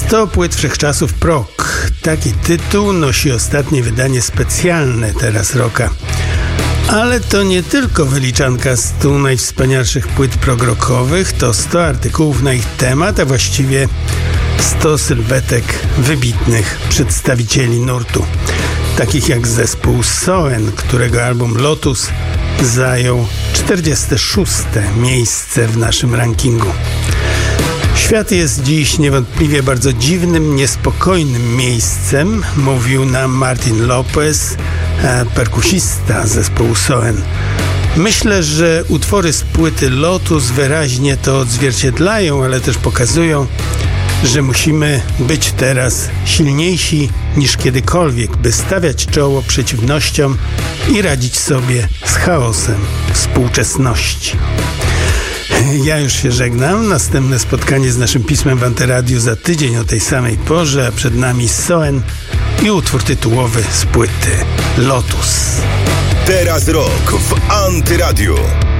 100 płyt wszechczasów prog. Taki tytuł nosi ostatnie wydanie specjalne teraz rocka. Ale to nie tylko wyliczanka 100 najwspanialszych płyt prog-rockowych, to 100 artykułów na ich temat, a właściwie 100 sylwetek wybitnych przedstawicieli nurtu. Takich jak zespół Soen, którego album Lotus zajął 46. miejsce w naszym rankingu. Świat jest dziś niewątpliwie bardzo dziwnym, niespokojnym miejscem, mówił nam Martin Lopez, perkusista zespołu Soen. Myślę, że utwory z płyty Lotus wyraźnie to odzwierciedlają, ale też pokazują, że musimy być teraz silniejsi niż kiedykolwiek, by stawiać czoło przeciwnościom i radzić sobie z chaosem współczesności. Ja już się żegnam. Następne spotkanie z naszym pismem w Antyradiu za tydzień o tej samej porze, a przed nami Soen i utwór tytułowy z płyty Lotus. Teraz rok w Antyradiu.